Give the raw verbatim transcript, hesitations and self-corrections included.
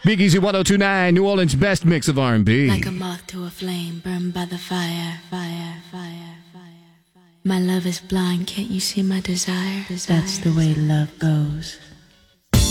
Big Easy one oh two point nine, New Orleans' best mix of R and B. Like a moth to a flame, burned by the fire, fire, fire, fire. My love is blind, can't you see my desire? desire. That's the way love goes.